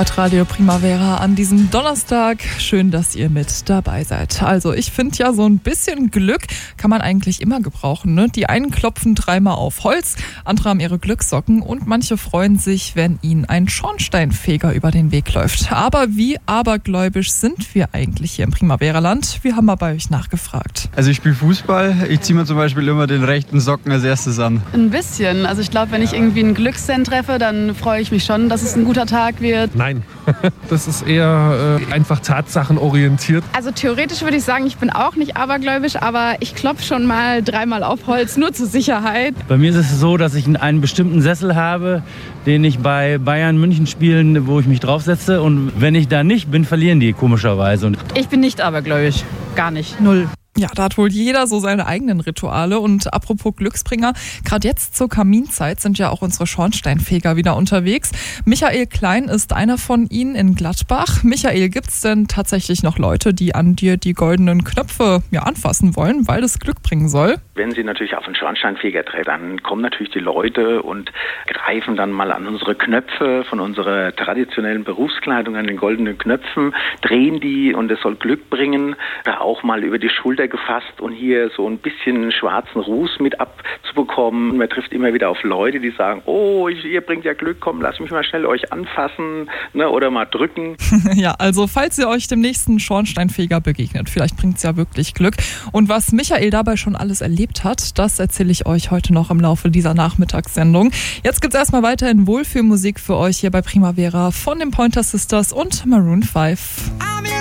hört Radio Primavera an diesem Donnerstag. Schön, dass ihr mit dabei seid. Also ich finde ja, so ein bisschen Glück kann man eigentlich immer gebrauchen, ne? Die einen klopfen dreimal auf Holz, andere haben ihre Glückssocken und manche freuen sich, wenn ihnen ein Schornsteinfeger über den Weg läuft. Aber wie abergläubisch sind wir eigentlich hier im Primavera-Land? Wir haben mal bei euch nachgefragt. Also ich spiele Fußball. Ich ziehe mir zum Beispiel immer den rechten Socken als erstes an. Ein bisschen. Also ich glaube, wenn ich irgendwie einen Glückszehn treffe, dann freue ich mich schon, dass es ein guter Tag wird. Nein, das ist eher einfach tatsachenorientiert. Also theoretisch würde ich sagen, ich bin auch nicht abergläubisch, aber ich klopfe schon mal dreimal auf Holz, nur zur Sicherheit. Bei mir ist es so, dass ich einen bestimmten Sessel habe, den ich bei Bayern München spielen, wo ich mich draufsetze. Und wenn ich da nicht bin, verlieren die komischerweise. Ich bin nicht abergläubisch, gar nicht, null. Ja, da hat wohl jeder so seine eigenen Rituale. Und apropos Glücksbringer, gerade jetzt zur Kaminzeit sind ja auch unsere Schornsteinfeger wieder unterwegs. Michael Klein ist einer von ihnen in Gladbach. Michael, gibt's denn tatsächlich noch Leute, die an dir die goldenen Knöpfe anfassen wollen, weil das Glück bringen soll? Wenn sie natürlich auf einen Schornsteinfeger treten, dann kommen natürlich die Leute und greifen dann mal an unsere Knöpfe von unserer traditionellen Berufskleidung, an den goldenen Knöpfen, drehen die und es soll Glück bringen. Da auch mal über die Schulter gefasst und hier so ein bisschen schwarzen Ruß mit abzubekommen. Man trifft immer wieder auf Leute, die sagen, oh, ihr bringt ja Glück, komm, lasst mich mal schnell euch anfassen, ne, oder mal drücken. Ja, also falls ihr euch dem nächsten Schornsteinfeger begegnet, vielleicht bringt es ja wirklich Glück. Und was Michael dabei schon alles erlebt hat, das erzähle ich euch heute noch im Laufe dieser Nachmittagssendung. Jetzt gibt es erstmal weiterhin Wohlfühlmusik für euch hier bei Primavera von den Pointer Sisters und Maroon 5.